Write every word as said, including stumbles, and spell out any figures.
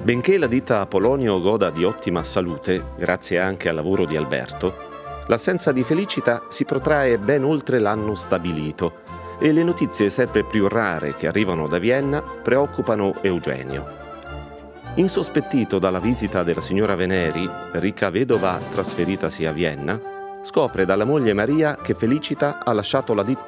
Benché la ditta Polonio goda di ottima salute, grazie anche al lavoro di Alberto, l'assenza di Felicita si protrae ben oltre l'anno stabilito e le notizie sempre più rare che arrivano da Vienna preoccupano Eugenio. Insospettito dalla visita della signora Veneri, ricca vedova trasferitasi a Vienna, scopre dalla moglie Maria che Felicita ha lasciato la ditta